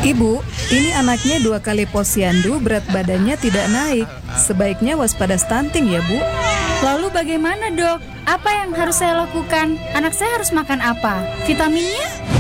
Ibu, ini anaknya 2 kali posyandu, berat badannya tidak naik. Sebaiknya waspada stunting ya, Bu. Lalu bagaimana, Dok? Apa yang harus saya lakukan? Anak saya harus makan apa? Vitaminnya?